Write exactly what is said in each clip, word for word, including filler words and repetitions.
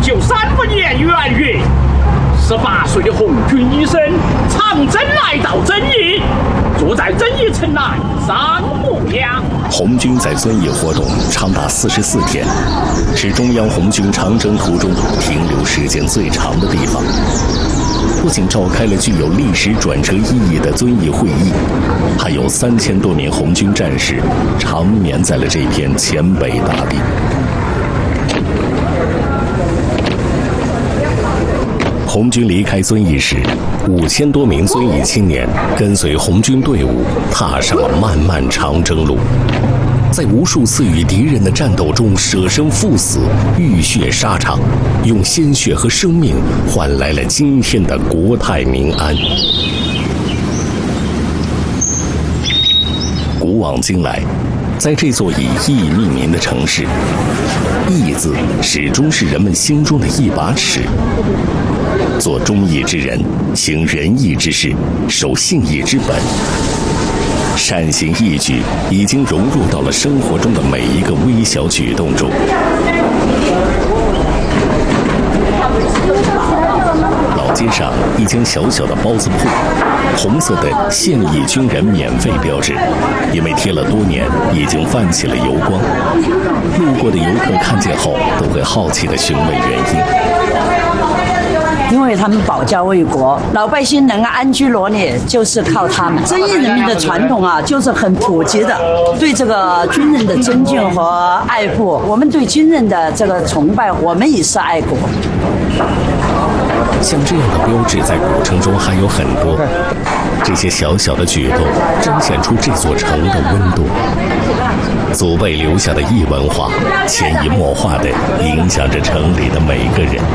就三分年元月，十八岁的红军医生长征来到遵义，住在遵义城南三木梁。 红军在遵义活动长达四十四天，是中央红军长征途中停留时间最长的地方。不仅召开了具有历史转折意义的遵义会议，还有三千多名红军战士长眠在了这片黔北大地。红军离开遵义时，五千多名遵义青年跟随红军队伍踏上了漫漫长征路，在无数次与敌人的战斗中舍生赴死，浴血沙场，用鲜血和生命换来了今天的国泰民安。古往今来，在这座以义命名的城市，义字始终是人们心中的一把尺。做忠义之人，行仁义之事，守信义之本，善行义举已经融入到了生活中的每一个微小举动中。老街上一间小小的包子铺，红色的现役军人免费标志，因为贴了多年，已经泛起了油光。路过的游客看见后，都会好奇地询问原因。 因为他们保家卫国，老百姓能安居乐业，就是靠他们。遵义人民的传统啊，就是很普及的，对这个军人的尊敬和爱护。我们对军人的这个崇拜，我们也是爱国。 像这样的标志在古城中还有很多，这些小小的举动彰显出这座城的温度。祖辈留下的义文化，潜移默化地影响着城里的每个人。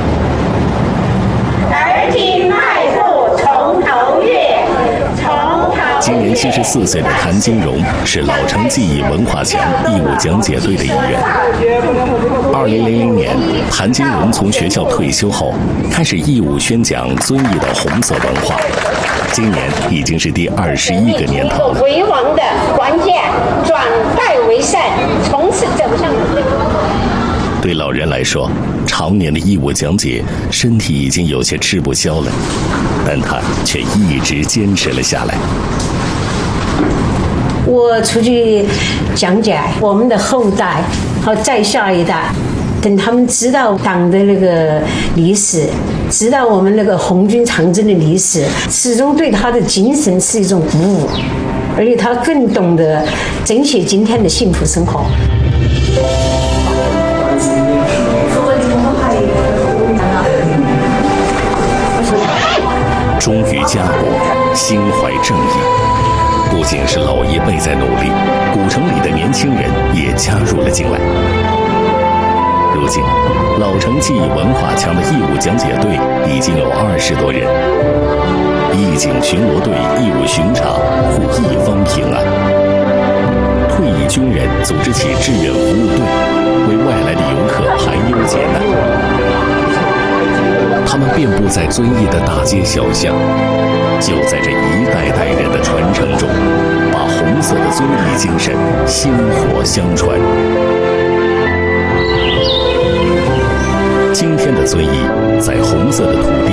儿听迈步从头越，从头。 今年七十四岁的谭金荣是老城记忆文化墙义务讲解队的一员。二零零零年，谭金荣从学校退休后，开始义务宣讲遵义的红色文化。今年已经是第二十一个年头了。 为王的关键，转败为胜，从此走上。 对老人来说，常年的义务讲解，身体已经有些吃不消了，但他却一直坚持了下来。 我出去讲解，我们的后代和再下一代，等他们知道党的那个历史，知道我们那个红军长征的历史，始终对他的精神是一种鼓舞，而且他更懂得珍惜今天的幸福生活。 忠于家国，心怀正义。不仅是老一辈在努力，古城里的年轻人也加入了进来。如今，老城记忆文化墙的义务讲解队已经有二十多人。义警巡逻队义务巡查，护一方平安。退役军人组织起志愿服务队，为外来的游客排忧解难。他们遍布在遵义的大街小巷，就在这一代代人的传承中，把红色的遵义精神薪火相传。今天的遵义，在红色的土地